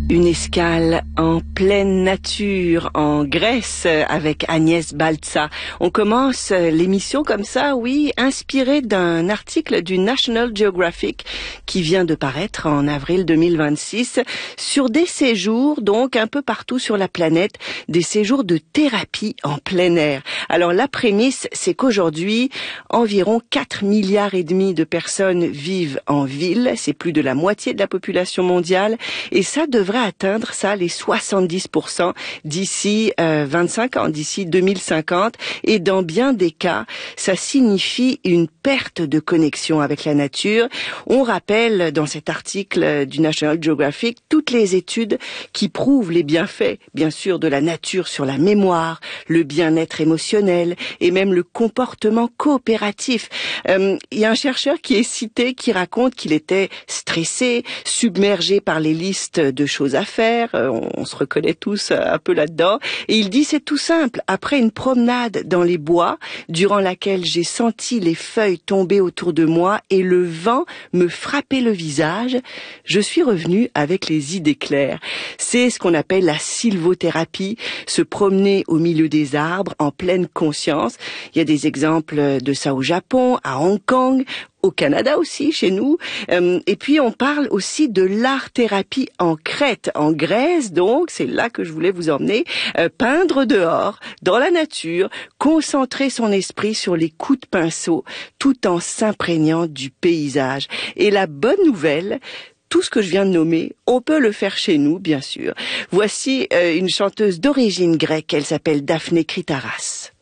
Une escale en pleine nature, en Grèce, avec Agnès Baltza. On commence l'émission comme ça, oui, inspiré d'un article du National Geographic qui vient de paraître en avril 2026 sur des séjours, donc un peu partout sur la planète, des séjours de thérapie en plein air. Alors la prémisse, c'est qu'aujourd'hui, environ 4,5 milliards de personnes vivent en ville, c'est plus de la moitié de la population mondiale, et ça devrait atteindre les 70% d'ici 25 ans, d'ici 2050. Et dans bien des cas, ça signifie une perte de connexion avec la nature. On rappelle dans cet article du National Geographic toutes les études qui prouvent les bienfaits, bien sûr, de la nature sur la mémoire, le bien-être émotionnel et même le comportement coopératif. Il y a un chercheur qui est cité qui raconte qu'il était stressé, submergé par les listes de choses à faire. On se reconnaît tous un peu là-dedans. Et il dit, c'est tout simple. Après une promenade dans les bois, durant laquelle j'ai senti les feuilles tomber autour de moi et le vent me frapper le visage, je suis revenu avec les idées claires. C'est ce qu'on appelle la sylvothérapie, se promener au milieu des arbres en pleine conscience. Il y a des exemples de ça au Japon, à Hong Kong, au Canada aussi, chez nous. Et puis, on parle aussi de l'art-thérapie en Crète, en Grèce, donc, c'est là que je voulais vous emmener. Peindre dehors, dans la nature, concentrer son esprit sur les coups de pinceau, tout en s'imprégnant du paysage. Et la bonne nouvelle, tout ce que je viens de nommer, on peut le faire chez nous, bien sûr. Voici une chanteuse d'origine grecque, elle s'appelle Daphné Kritaras.